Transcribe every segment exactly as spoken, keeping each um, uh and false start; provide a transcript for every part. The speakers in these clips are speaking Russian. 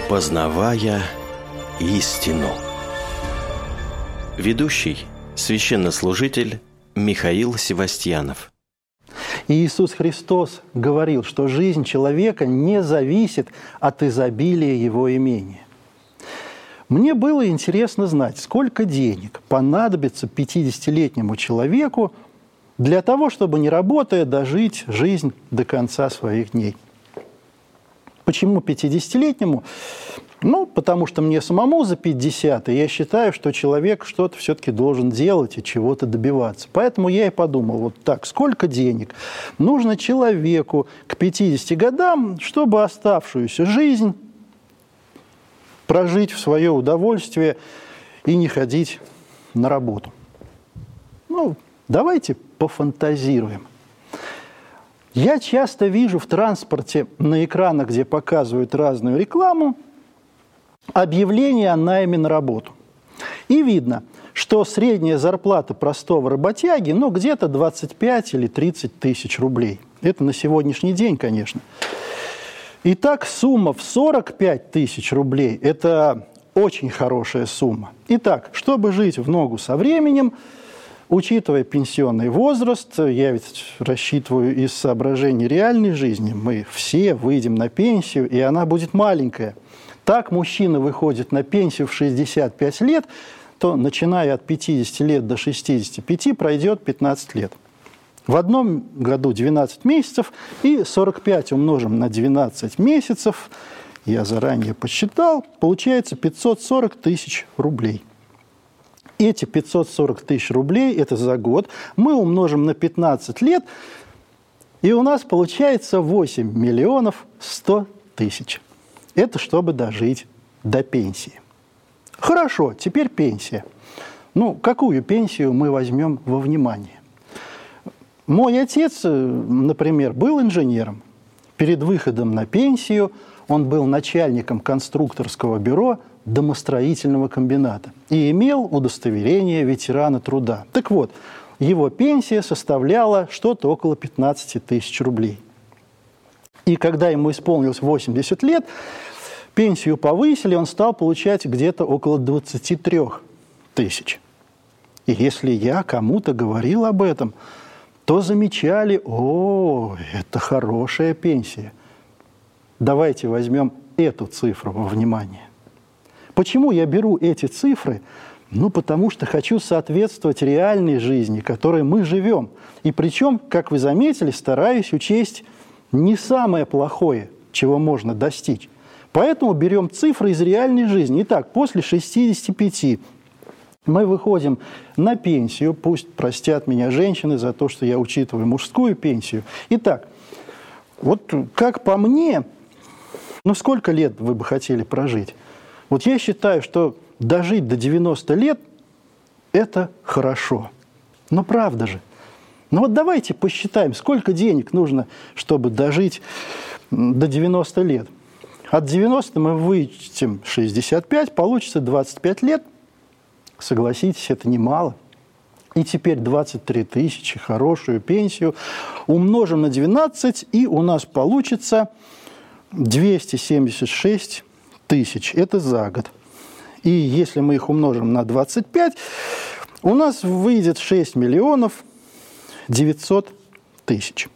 Познавая истину. Ведущий – священнослужитель Михаил Севастьянов. Иисус Христос говорил, что жизнь человека не зависит от изобилия его имения. Мне было интересно знать, сколько денег понадобится пятидесятилетнему человеку для того, чтобы, не работая, дожить жизнь до конца своих дней. Почему пятидесятилетнему? Ну, потому что мне самому за пятьдесят, и я считаю, что человек что-то все-таки должен делать и чего-то добиваться. Поэтому я и подумал, вот так, сколько денег нужно человеку к пятидесяти годам, чтобы оставшуюся жизнь прожить в свое удовольствие и не ходить на работу. Ну, давайте пофантазируем. Я часто вижу в транспорте на экранах, где показывают разную рекламу, объявление о найме на работу. И видно, что средняя зарплата простого работяги, ну, где-то двадцать пять или тридцать тысяч рублей. Это на сегодняшний день, конечно. Итак, сумма в сорок пять тысяч рублей – это очень хорошая сумма. Итак, чтобы жить в ногу со временем, учитывая пенсионный возраст, я ведь рассчитываю из соображений реальной жизни, мы все выйдем на пенсию, и она будет маленькая. Так мужчина выходит на пенсию в шестьдесят пять лет, то, начиная от пятидесяти лет до шестидесяти пяти, пройдет пятнадцать лет. В одном году двенадцать месяцев, и сорок пять умножим на двенадцать месяцев, я заранее посчитал, получается пятьсот сорок тысяч рублей. Эти пятьсот сорок тысяч рублей, это за год, мы умножим на пятнадцать лет, и у нас получается восемь миллионов сто тысяч. Это чтобы дожить до пенсии. Хорошо, теперь пенсия. Ну, какую пенсию мы возьмем во внимание? Мой отец, например, был инженером. Перед выходом на пенсию он был начальником конструкторского бюро домостроительного комбината и имел удостоверение ветерана труда. Так вот, его пенсия составляла что-то около пятнадцати тысяч рублей. И когда ему исполнилось восемьдесят лет, пенсию повысили, он стал получать где-то около двадцати трёх тысяч. И если я кому-то говорил об этом, то замечали: о, это хорошая пенсия. Давайте возьмем эту цифру во внимание. Почему я беру эти цифры? Ну, потому что хочу соответствовать реальной жизни, в которой мы живем. И причем, как вы заметили, стараюсь учесть не самое плохое, чего можно достичь. Поэтому берем цифры из реальной жизни. Итак, после шестидесяти пяти мы выходим на пенсию. Пусть простят меня женщины за то, что я учитываю мужскую пенсию. Итак, вот как по мне, ну сколько лет вы бы хотели прожить? Вот я считаю, что дожить до девяноста лет – это хорошо. Но правда же. Ну вот давайте посчитаем, сколько денег нужно, чтобы дожить до девяноста лет. От девяноста мы вычтем шестьдесят пять, получится двадцать пять лет. Согласитесь, это немало. И теперь двадцать три тысячи, хорошую пенсию, умножим на двенадцать, и у нас получится двести семьдесят шесть тысяч. Это за год. И если мы их умножим на двадцать пять, у нас выйдет шесть миллионов девятьсот тысяч.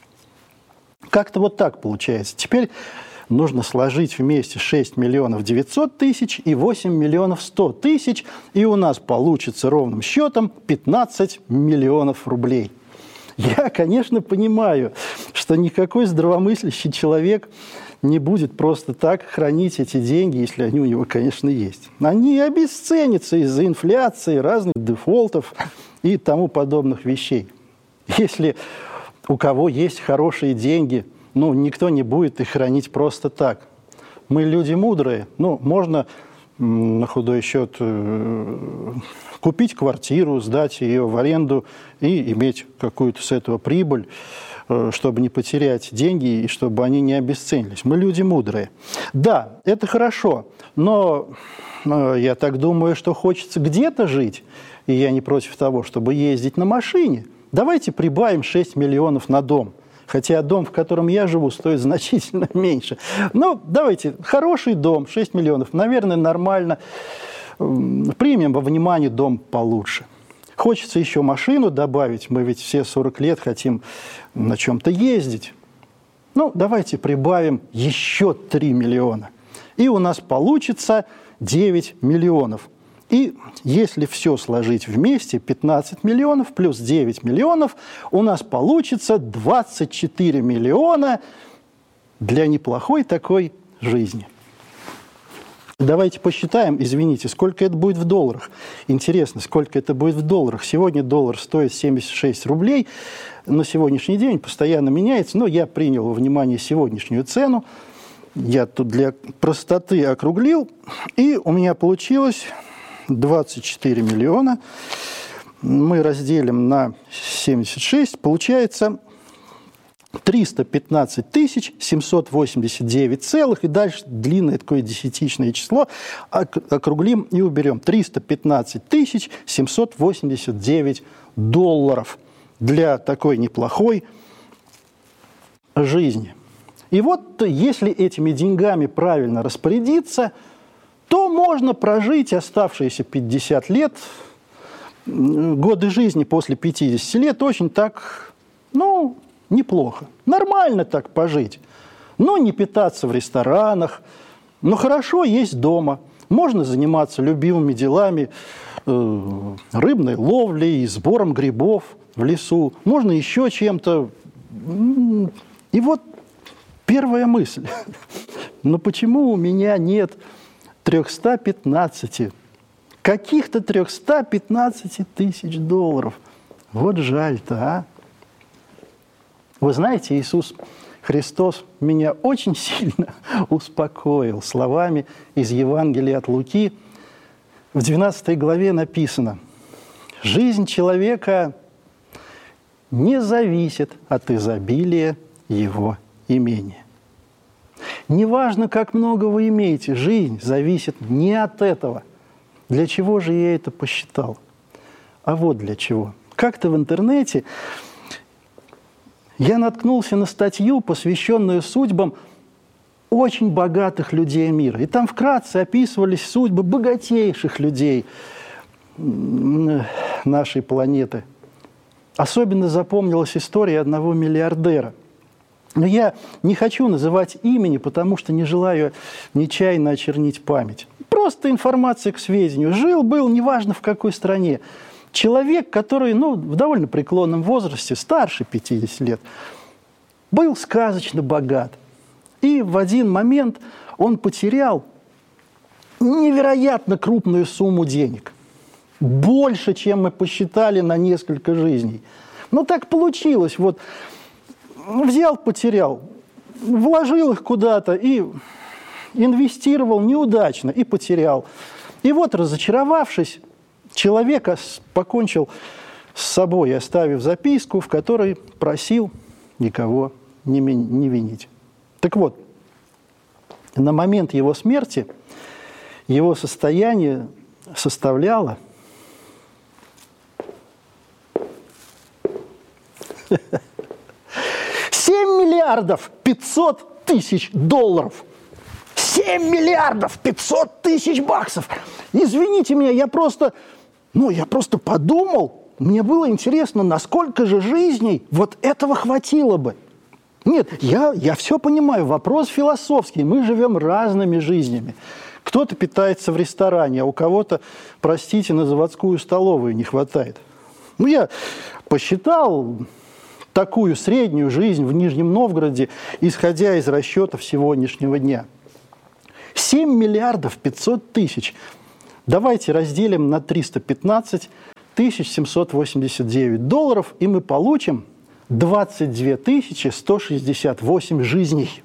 Как-то вот так получается. Теперь нужно сложить вместе шесть миллионов девятьсот тысяч и восемь миллионов сто тысяч, и у нас получится ровным счетом пятнадцать миллионов рублей. Я, конечно, понимаю, что никакой здравомыслящий человек не будет просто так хранить эти деньги, если они у него, конечно, есть. Они обесценятся из-за инфляции, разных дефолтов и тому подобных вещей. Если у кого есть хорошие деньги, ну, никто не будет их хранить просто так. Мы люди мудрые. Ну, можно на худой счет купить квартиру, сдать ее в аренду и иметь какую-то с этого прибыль, чтобы не потерять деньги и чтобы они не обесценились. Мы люди мудрые. Да, это хорошо, но я так думаю, что хочется где-то жить, и я не против того, чтобы ездить на машине. Давайте прибавим шесть миллионов на дом. Хотя дом, в котором я живу, стоит значительно меньше. Ну, давайте, хороший дом, шесть миллионов, наверное, нормально. Примем во внимание дом получше. Хочется еще машину добавить, мы ведь все сорок лет хотим на чем-то ездить. Ну, давайте прибавим еще три миллиона. И у нас получится девять миллионов. И если все сложить вместе, пятнадцать миллионов плюс девять миллионов, у нас получится двадцать четыре миллиона для неплохой такой жизни. Давайте посчитаем, извините, сколько это будет в долларах. Интересно, сколько это будет в долларах. Сегодня доллар стоит семьдесят шесть рублей. На сегодняшний день постоянно меняется, но я принял во внимание сегодняшнюю цену. Я тут для простоты округлил, и у меня получилось двадцать четыре миллиона. Мы разделим на семьдесят шесть, получается триста пятнадцать тысяч семьсот восемьдесят девять целых, и дальше длинное такое десятичное число округлим и уберем. триста пятнадцать тысяч семьсот восемьдесят девять долларов для такой неплохой жизни. И вот если этими деньгами правильно распорядиться, то можно прожить оставшиеся пятьдесят лет, годы жизни после пятидесяти лет очень так, ну, неплохо. Нормально так пожить. Но не питаться в ресторанах, но хорошо есть дома. Можно заниматься любимыми делами, э, рыбной ловлей, сбором грибов в лесу. Можно еще чем-то. И вот первая мысль. Но почему у меня нет триста пятнадцать, каких-то триста пятнадцать тысяч долларов? Вот жаль-то, а? Вы знаете, Иисус Христос меня очень сильно успокоил словами из Евангелия от Луки. В двенадцатой главе написано: «Жизнь человека не зависит от изобилия его имения». Неважно, как много вы имеете, жизнь зависит не от этого. Для чего же я это посчитал? А вот для чего. Как-то в интернете я наткнулся на статью, посвященную судьбам очень богатых людей мира. И там вкратце описывались судьбы богатейших людей нашей планеты. Особенно запомнилась история одного миллиардера. Но я не хочу называть имени, потому что не желаю нечаянно очернить память. Просто информация к сведению. Жил-был, неважно в какой стране, человек, который, ну, в довольно преклонном возрасте, старше пятидесяти лет, был сказочно богат. И в один момент он потерял невероятно крупную сумму денег. Больше, чем мы посчитали на несколько жизней. Ну, так получилось. Вот взял, потерял, вложил их куда-то и инвестировал неудачно и потерял. И вот, разочаровавшись, человек покончил с собой, оставив записку, в которой просил никого не винить. Так вот, на момент его смерти его состояние составляло семь миллиардов пятьсот тысяч долларов. семь миллиардов пятьсот тысяч баксов. Извините меня, я просто, ну, я просто подумал, мне было интересно, насколько же жизней вот этого хватило бы. Нет, я, я все понимаю, вопрос философский, мы живем разными жизнями. Кто-то питается в ресторане, а у кого-то, простите, на заводскую столовую не хватает. Ну, я посчитал такую среднюю жизнь в Нижнем Новгороде, исходя из расчетов сегодняшнего дня. семь миллиардов пятьсот тысяч. Давайте разделим на триста пятнадцать тысяч семьсот восемьдесят девять долларов, и мы получим двадцать две тысячи сто шестьдесят восемь жизней.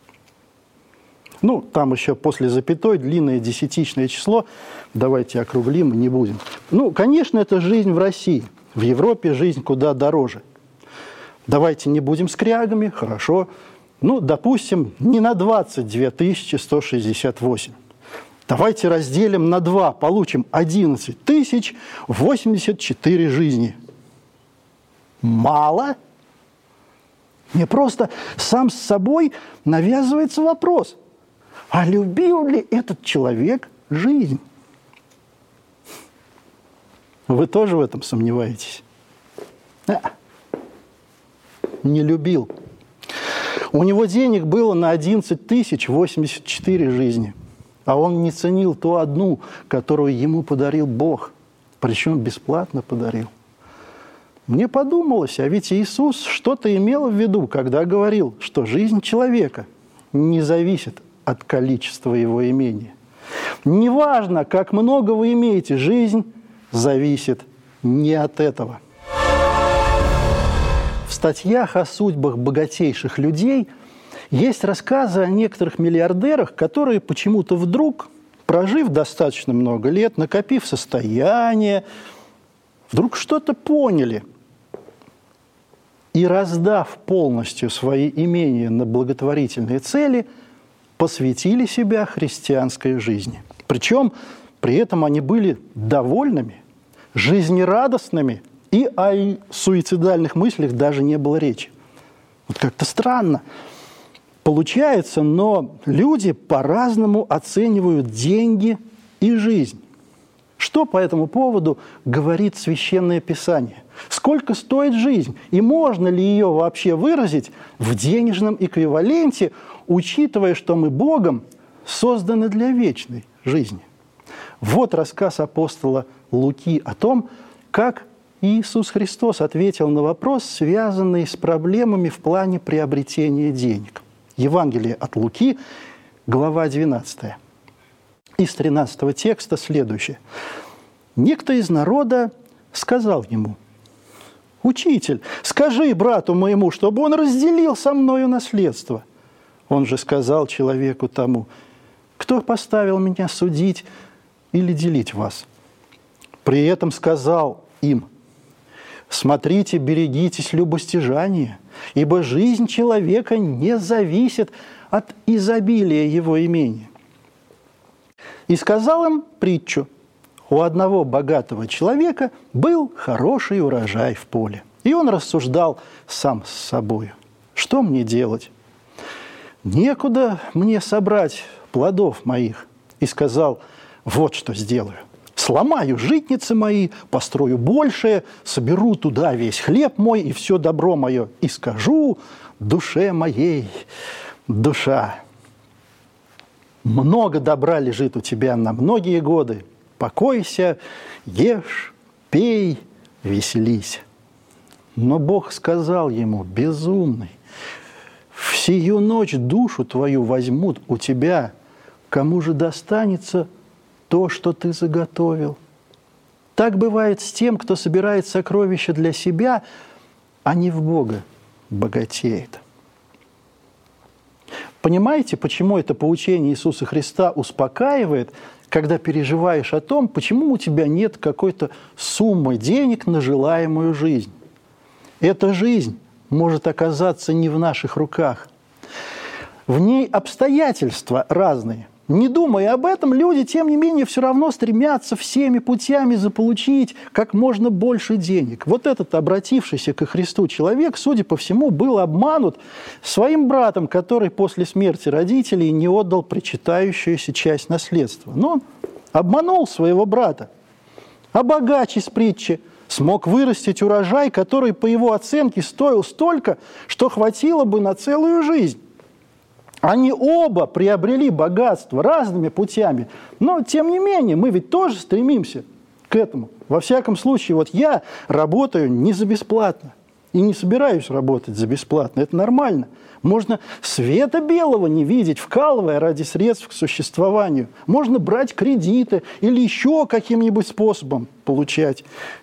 Ну, там еще после запятой длинное десятичное число. Давайте округлим, не будем. Ну, конечно, это жизнь в России. В Европе жизнь куда дороже. Давайте не будем скрягами, хорошо. Ну, допустим, не на двадцать две тысячи сто шестьдесят восемь. Давайте разделим на два, получим одиннадцать тысяч восемьдесят четыре жизни. Мало? Мне просто сам с собой навязывается вопрос, а любил ли этот человек жизнь? Вы тоже в этом сомневаетесь? А, не любил. У него денег было на одиннадцать тысяч восемьдесят четыре жизни, а он не ценил ту одну, которую ему подарил Бог, причем бесплатно подарил. Мне подумалось, а ведь Иисус что-то имел в виду, когда говорил, что жизнь человека не зависит от количества его имения. Неважно, как много вы имеете, жизнь зависит не от этого. В статьях о судьбах богатейших людей есть рассказы о некоторых миллиардерах, которые почему-то вдруг, прожив достаточно много лет, накопив состояние, вдруг что-то поняли и, раздав полностью свои имения на благотворительные цели, посвятили себя христианской жизни. Причем при этом они были довольными, жизнерадостными, и о суицидальных мыслях даже не было речи. Вот как-то странно получается, но люди по-разному оценивают деньги и жизнь. Что по этому поводу говорит Священное Писание? Сколько стоит жизнь? И можно ли ее вообще выразить в денежном эквиваленте, учитывая, что мы Богом созданы для вечной жизни? Вот рассказ апостола Луки о том, как Иисус Христос ответил на вопрос, связанный с проблемами в плане приобретения денег. Евангелие от Луки, глава двенадцатая. Из тринадцатого текста следующее. «Некто из народа сказал ему: „Учитель, скажи брату моему, чтобы он разделил со мною наследство“. Он же сказал человеку тому: „Кто поставил меня судить или делить вас?“ При этом сказал им: „Смотрите, берегитесь любостяжания, ибо жизнь человека не зависит от изобилия его имения“. И сказал им притчу: у одного богатого человека был хороший урожай в поле. И он рассуждал сам с собою: что мне делать? Некуда мне собрать плодов моих. И сказал: вот что сделаю. Сломаю житницы мои, построю большее, соберу туда весь хлеб мой и все добро мое, и скажу душе моей: душа, много добра лежит у тебя на многие годы. Покойся, ешь, пей, веселись. Но Бог сказал ему: безумный, в сию ночь душу твою возьмут у тебя, кому же достанется то, что ты заготовил? Так бывает с тем, кто собирает сокровища для себя, а не в Бога богатеет. Понимаете, почему это поучение Иисуса Христа успокаивает, когда переживаешь о том, почему у тебя нет какой-то суммы денег на желаемую жизнь? Эта жизнь может оказаться не в наших руках. В ней обстоятельства разные. Не думая об этом, люди, тем не менее, все равно стремятся всеми путями заполучить как можно больше денег. Вот этот обратившийся ко Христу человек, судя по всему, был обманут своим братом, который после смерти родителей не отдал причитающуюся часть наследства. Но он обманул своего брата. А богач из притчи смог вырастить урожай, который, по его оценке, стоил столько, что хватило бы на целую жизнь. Они оба приобрели богатство разными путями, но, тем не менее, мы ведь тоже стремимся к этому. Во всяком случае, вот я работаю не за бесплатно и не собираюсь работать за бесплатно. Это нормально. Можно света белого не видеть, вкалывая ради средств к существованию. Можно брать кредиты или еще каким-нибудь способом получать